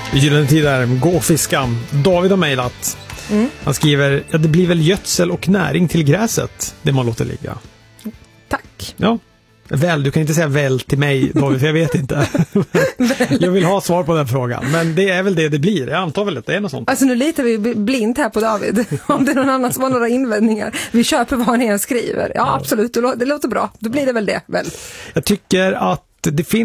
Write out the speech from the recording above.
I Gyllene Tider, gå och fiska. David har mejlat. Han skriver, ja, det blir väl gödsel och näring till gräset, det man låter ligga. Tack. Ja. Väl, du kan inte säga väl till mig, David, för jag vet inte. Jag vill ha svar på den frågan. Men det är väl det blir. Jag antar väl att det är något sånt. Alltså nu litar vi blint här på David. Om det är någon annan som har några invändningar. Vi köper vad han skriver. Ja, absolut. Det låter bra. Då blir det väl det. Väl. Jag tycker att det finns